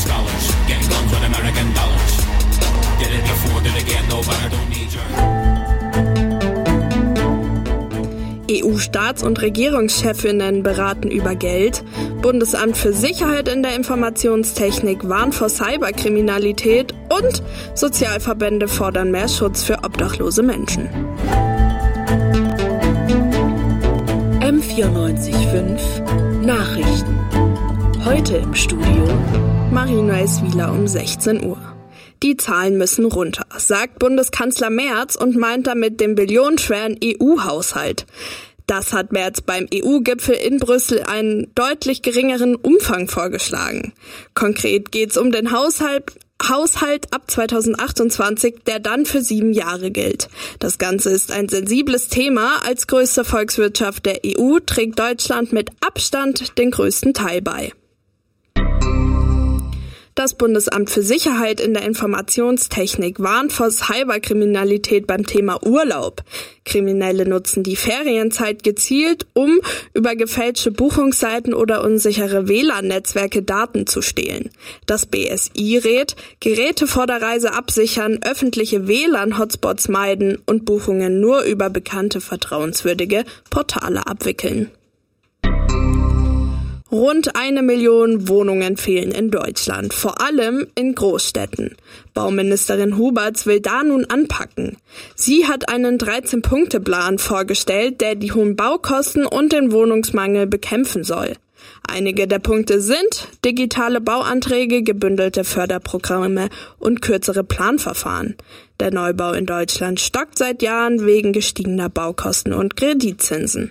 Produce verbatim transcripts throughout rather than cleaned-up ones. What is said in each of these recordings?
scholars. Getting guns with American dollars. Did it before, did it again, no, but I don't need your... E U-Staats- und Regierungschefinnen beraten über Geld. Bundesamt für Sicherheit in der Informationstechnik warnt vor Cyberkriminalität und Sozialverbände fordern mehr Schutz für obdachlose Menschen. M vierundneunzig Komma fünf Nachrichten. Heute im Studio Marina Eswieler um sechzehn Uhr. Die Zahlen müssen runter, sagt Bundeskanzler Merz und meint damit den billionenschweren E U-Haushalt. Das hat Merz beim E U-Gipfel in Brüssel einen deutlich geringeren Umfang vorgeschlagen. Konkret geht's um den Haushalt Haushalt ab zweitausendachtundzwanzig, der dann für sieben Jahre gilt. Das Ganze ist ein sensibles Thema. Als größte Volkswirtschaft der E U trägt Deutschland mit Abstand den größten Teil bei. Das Bundesamt für Sicherheit in der Informationstechnik warnt vor Cyberkriminalität beim Thema Urlaub. Kriminelle nutzen die Ferienzeit gezielt, um über gefälschte Buchungsseiten oder unsichere W L A N-Netzwerke Daten zu stehlen. Das B S I rät, Geräte vor der Reise absichern, öffentliche W L A N-Hotspots meiden und Buchungen nur über bekannte, vertrauenswürdige Portale abwickeln. Rund eine Million Wohnungen fehlen in Deutschland, vor allem in Großstädten. Bauministerin Huberts will da nun anpacken. Sie hat einen dreizehn-Punkte-Plan vorgestellt, der die hohen Baukosten und den Wohnungsmangel bekämpfen soll. Einige der Punkte sind digitale Bauanträge, gebündelte Förderprogramme und kürzere Planverfahren. Der Neubau in Deutschland stockt seit Jahren wegen gestiegener Baukosten und Kreditzinsen.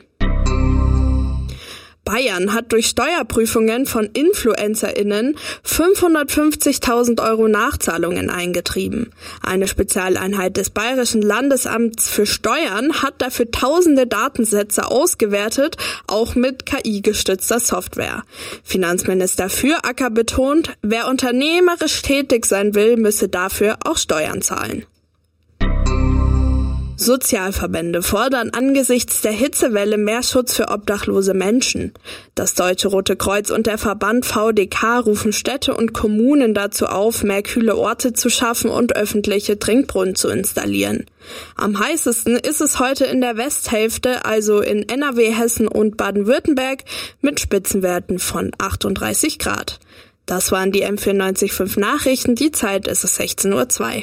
Bayern hat durch Steuerprüfungen von InfluencerInnen fünfhundertfünfzigtausend Euro Nachzahlungen eingetrieben. Eine Spezialeinheit des Bayerischen Landesamts für Steuern hat dafür tausende Datensätze ausgewertet, auch mit K I-gestützter Software. Finanzminister Füracker betont, wer unternehmerisch tätig sein will, müsse dafür auch Steuern zahlen. Sozialverbände fordern angesichts der Hitzewelle mehr Schutz für obdachlose Menschen. Das Deutsche Rote Kreuz und der Verband V D K rufen Städte und Kommunen dazu auf, mehr kühle Orte zu schaffen und öffentliche Trinkbrunnen zu installieren. Am heißesten ist es heute in der Westhälfte, also in N R W, Hessen und Baden-Württemberg, mit Spitzenwerten von achtunddreißig Grad. Das waren die M vierundneunzig Komma fünf Nachrichten. Die Zeit ist es sechzehn Uhr zwei.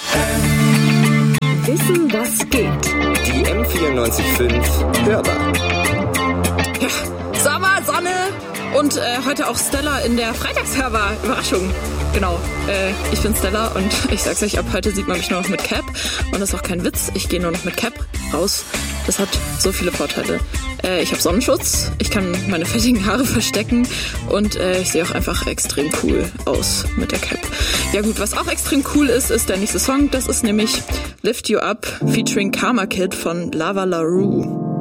Wissen, was geht. Die M vierundneunzig Komma fünf Hörbar. Ja, Sommer, Sonne und äh, heute auch Stella in der Freitagshörbar. Überraschung. Genau, äh, ich bin Stella und ich sag's euch, ab heute sieht man mich nur noch mit Cap. Und das ist auch kein Witz, ich gehe nur noch mit Cap raus. Das hat so viele Vorteile. Äh, ich habe Sonnenschutz, ich kann meine fettigen Haare verstecken und äh, ich sehe auch einfach extrem cool aus mit der Cap. Ja gut, was auch extrem cool ist, ist der nächste Song. Das ist nämlich Lift You Up featuring Karma Kid von Lava La Rue.